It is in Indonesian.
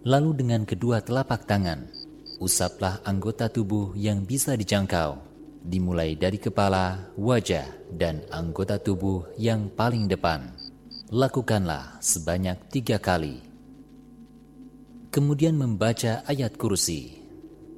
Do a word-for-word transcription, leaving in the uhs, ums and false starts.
Lalu dengan kedua telapak tangan, usaplah anggota tubuh yang bisa dijangkau, dimulai dari kepala, wajah, dan anggota tubuh yang paling depan. Lakukanlah sebanyak tiga kali. Kemudian membaca ayat kursi.